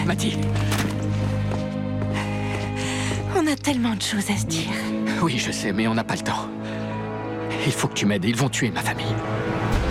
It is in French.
Mathilde. On a tellement de choses à se dire. Oui, je sais, mais on n'a pas le temps. Il faut que tu m'aides, ils vont tuer ma famille.